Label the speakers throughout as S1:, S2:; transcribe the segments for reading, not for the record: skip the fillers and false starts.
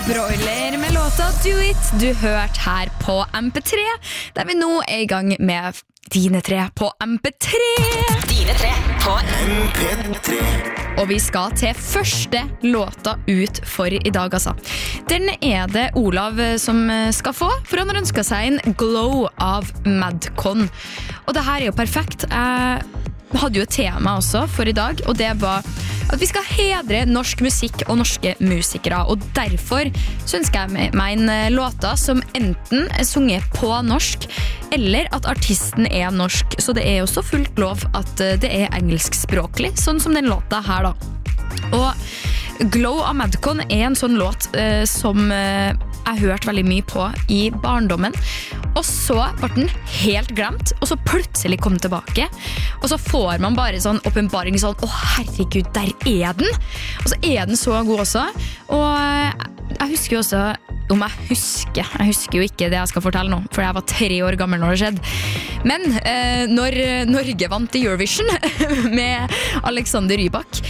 S1: Broiler med låta Do It du hørt her på MP3, der vi nå er i gang med Dine tre på MP3.
S2: Dine tre på
S3: MP3.
S1: Og vi skal til første låta ut for i dag, altså. Den er det Olav som skal få, for han har ønsket seg en Glow av Madcon. Og det her er jo perfekt. Jeg hadde jo et tema også for i dag, og det var at vi skal hedre norsk musikk og norske musikere, og derfor så ønsker jeg meg en låta som enten er sunget på norsk, eller at artisten er norsk, så det er jo så fullt lov at det er engelskspråklig, sånn som den låta her da. Og Glow av Madcon er en sånn låt som jeg hørte veldig mye på i barndommen, og så ble den helt glemt, og så plutselig kom den tilbake, og så får man bare sånn åpenbaring sånn, herregud, der er den! Og så er den så god også, og jeg husker jo også, jeg husker jo ikke det jeg skal fortelle nå, for jeg var 3 år gammel når det skjedde, men når Norge vant i Eurovision med Alexander Rybak,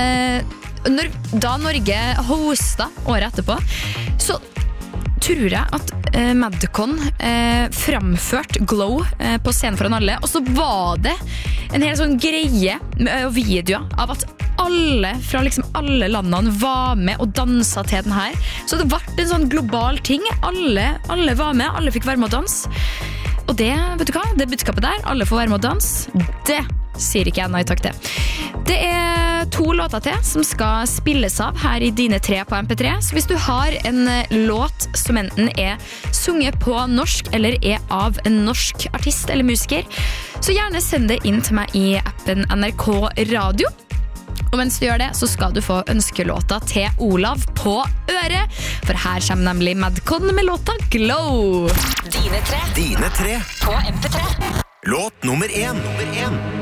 S1: da Norge hostet året etterpå, så tror jeg at Madcon framførte Glow på scenen foran alle, og så var det en hel sånn greie og videoer av at alle fra liksom alle landene var med og danset til den her, så det ble en sånn global ting. Alle var med, alle fikk være med å danse, og det, vet du hva, det budskapet der, alle får være med å danse, det sier ikke jeg nei takk til. Det er 2 låter til som skal spilles av her i Dine tre på MP3, så hvis du har en låt som enten er sunget på norsk eller er av en norsk artist eller musiker, så gjerne send det inn til meg i appen NRK Radio. Og mens du gjør det, så skal du få ønskelåta til Olav på øret, for her kommer nemlig Madcon med låta Glow.
S2: Dine tre
S3: Dine tre.
S2: på MP3.
S3: Låt nummer 1.